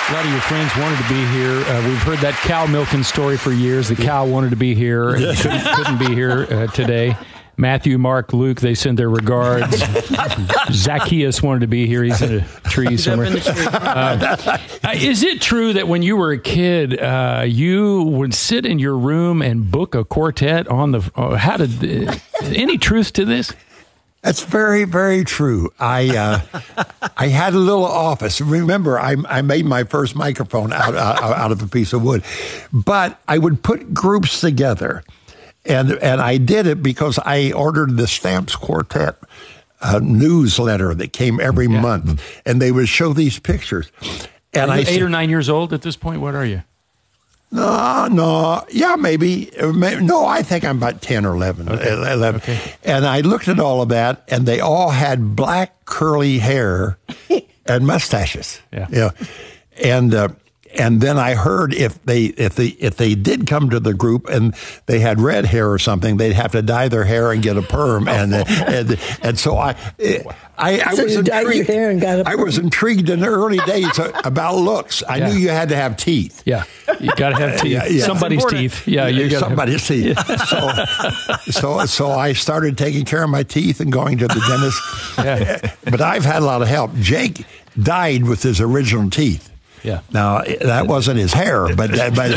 A lot of your friends wanted to be here. We've heard that cow milking story for years. The cow wanted to be here and couldn't be here today. Matthew, Mark, Luke, they send their regards. Zacchaeus wanted to be here. He's in a tree somewhere. Is it true that when you were a kid, you would sit in your room and book a quartet on the... any truth to this? That's very, very true. I had a little office. Remember, I made my first microphone out of a piece of wood. But I would put groups together. And I did it because I ordered the Stamps Quartet newsletter that came every month, and they would show these pictures. And are you 8 or 9 years old at this point? What are you? No, yeah, maybe. No, I think I'm about 10 or 11. Okay. 11. Okay. And I looked at all of that, and they all had black curly hair and mustaches. Yeah. And then I heard if they did come to the group and they had red hair or something, they'd have to dye their hair and get a perm. And so I was you dyed your intrigued. hair and got a perm. I was intrigued in the early days about looks. I knew you had to have teeth. Yeah, you got to have teeth. Yeah. Somebody's teeth. Yeah, you got somebody's teeth. So I started taking care of my teeth and going to the dentist. Yeah. But I've had a lot of help. Jake died with his original teeth. Yeah. Now that wasn't his hair, but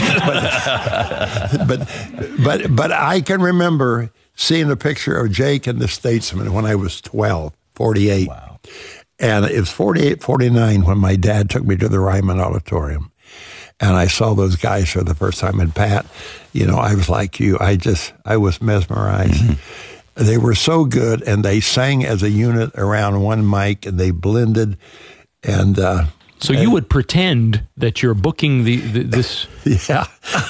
I can remember seeing a picture of Jake in the Statesman when I was 12, 48. Wow. And it was 48, 49 when my dad took me to the Ryman Auditorium. And I saw those guys for the first time. And Pat, I was like you. I was mesmerized. Mm-hmm. They were so good, and they sang as a unit around one mic, and they blended. And so you would pretend that you're booking this. Yeah.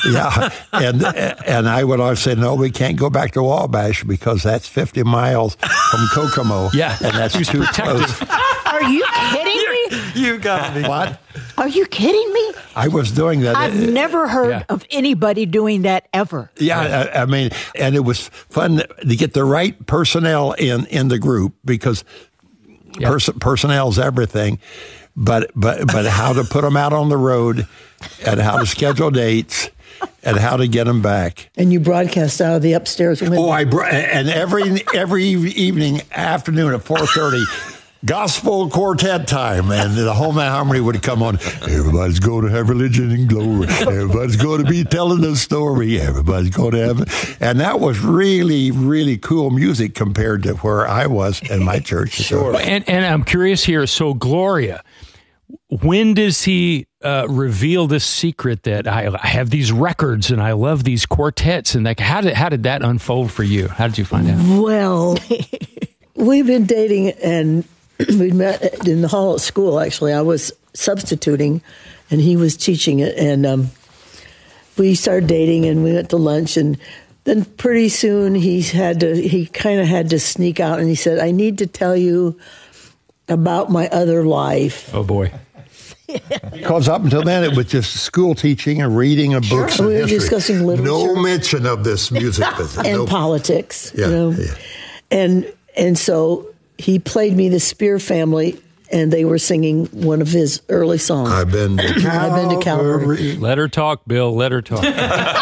And I would always say, no, we can't go back to Wabash because that's 50 miles from Kokomo. Yeah. And that's too close. Are you kidding me? You got me. What? Are you kidding me? I was doing that. I've never heard of anybody doing that ever. Yeah, I mean, and it was fun to get the right personnel in the group because personnel's everything. But how to put them out on the road, and how to schedule dates, and how to get them back. And you broadcast out of the upstairs window. And every evening, afternoon at 4:30. Gospel quartet time, and the Home Harmony would come on. Everybody's going to have religion and glory. Everybody's going to be telling a story. Everybody's going to have, and that was really, really cool music compared to where I was in my church. Sure. And I'm curious here. So Gloria, when does he reveal this secret that I have these records and I love these quartets, and like how did that unfold for you? How did you find out? Well, we've been dating and. We met in the hall at school, actually. I was substituting, and he was teaching it. And we started dating, and we went to lunch. And then pretty soon he kind of had to sneak out, and he said, I need to tell you about my other life. Oh, boy. Because up until then, it was just school teaching and reading of books and we were history. discussing literature. No mention of this music. And politics. Yeah. And so... he played me the Spear Family, and they were singing one of his early songs. I've been to Calvary. Let her talk, Bill. Let her talk.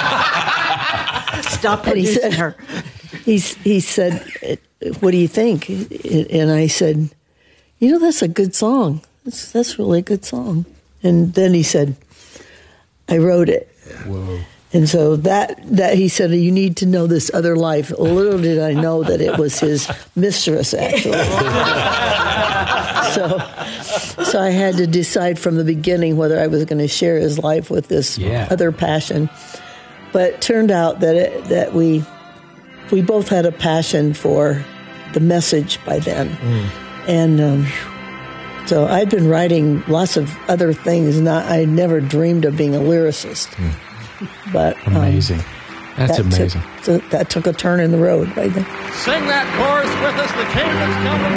Stop producing her. He said, what do you think? And I said, that's a good song. That's really a good song. And then he said, I wrote it. Whoa. And so that he said, you need to know this other life. Little did I know that it was his mistress, actually. So I had to decide from the beginning whether I was going to share his life with this other passion. But it turned out that we both had a passion for the message by then. And so I'd been writing lots of other things. I never dreamed of being a lyricist. But amazing. That's amazing. That took a turn in the road right there. Sing that chorus with us, the kingdom's coming.